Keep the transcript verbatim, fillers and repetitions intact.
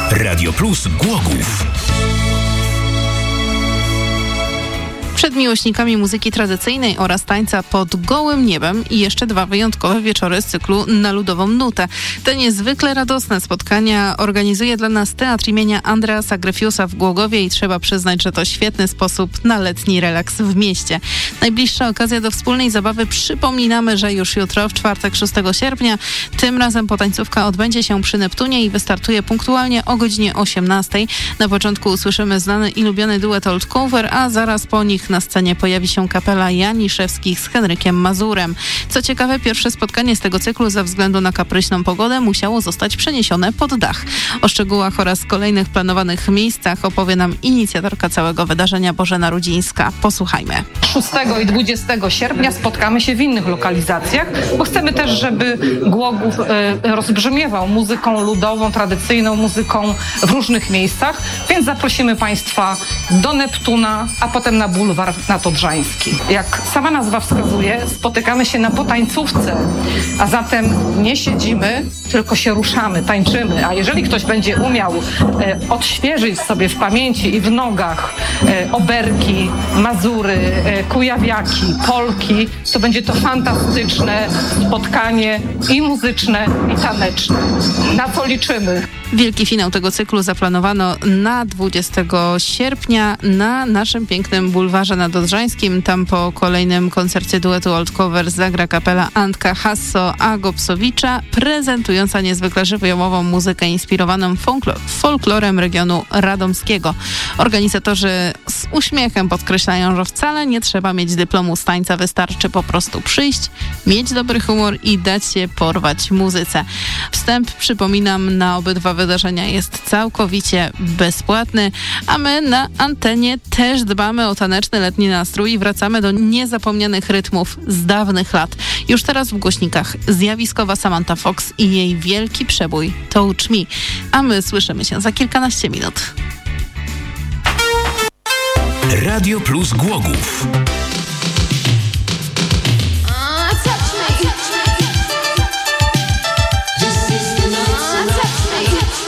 Radio Plus Głogów. Przed miłośnikami muzyki tradycyjnej oraz tańca pod gołym niebem i jeszcze dwa wyjątkowe wieczory z cyklu Na Ludową Nutę. Te niezwykle radosne spotkania organizuje dla nas Teatr imienia Andreasa Gryfiusa w Głogowie i trzeba przyznać, że to świetny sposób na letni relaks w mieście. Najbliższa okazja do wspólnej zabawy przypominamy, że już jutro, w czwartek szóstego sierpnia. Tym razem potańcówka odbędzie się przy Neptunie i wystartuje punktualnie o godzinie osiemnastej. Na początku usłyszymy znany i lubiony duet Old Cover, a zaraz po nich na scenie pojawi się kapela Janiszewskich z Henrykiem Mazurem. Co ciekawe, pierwsze spotkanie z tego cyklu ze względu na kapryśną pogodę musiało zostać przeniesione pod dach. O szczegółach oraz kolejnych planowanych miejscach opowie nam inicjatorka całego wydarzenia Bożena Rudzińska. Posłuchajmy. szóstego i dwudziestego sierpnia spotkamy się w innych lokalizacjach, bo chcemy też, żeby Głogów e, rozbrzmiewał muzyką ludową, tradycyjną muzyką w różnych miejscach, więc zaprosimy Państwa do Neptuna, a potem na bulwar nadodrzański. Jak sama nazwa wskazuje, spotykamy się na potańcówce, a zatem nie siedzimy, tylko się ruszamy, tańczymy. A jeżeli ktoś będzie umiał e, odświeżyć sobie w pamięci i w nogach e, oberki, mazury, e, kujawiaki, polki, to będzie to fantastyczne spotkanie i muzyczne, i taneczne. Na co liczymy? Wielki finał tego cyklu zaplanowano na dwudziestego sierpnia na naszym pięknym bulwarze nadodrzańskim. Tam po kolejnym koncercie duetu Old Cover zagra kapela Antka Hasso-Agopsowicza, prezentująca niezwykle żywiołową muzykę inspirowaną folklor- folklorem regionu radomskiego. Organizatorzy z uśmiechem podkreślają, że wcale nie trzeba mieć dyplomu z tańca, wystarczy po prostu przyjść, mieć dobry humor i dać się porwać muzyce. Wstęp, przypominam, na obydwa wydarzenia jest całkowicie bezpłatny, a my na antenie też dbamy o taneczny letni nastrój i wracamy do niezapomnianych rytmów z dawnych lat. Już teraz w głośnikach zjawiskowa Samantha Fox i jej wielki przebój Touch Me, a my słyszymy się za kilkanaście minut. Radio Plus Głogów.